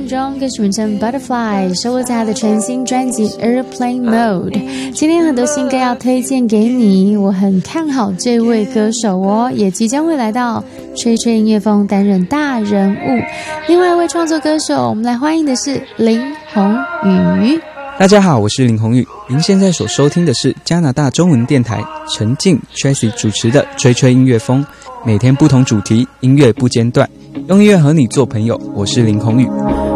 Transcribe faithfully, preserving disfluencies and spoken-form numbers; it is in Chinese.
当中，歌曲名称 Butterfly 收录在他的全新专辑 Airplane Mode。今天很多新歌要推荐给你，我很看好这位歌手哦，也即将会来到吹吹音乐风担任大人物。另外一位创作歌手，我们来欢迎的是林宏宇。 大家好，我是林宏宇。您现在所收听的是加拿大中文电台陈静 Tracy 主持的吹吹音乐风，每天不同主题，音乐不间断，用音乐和你做朋友。我是林宏宇。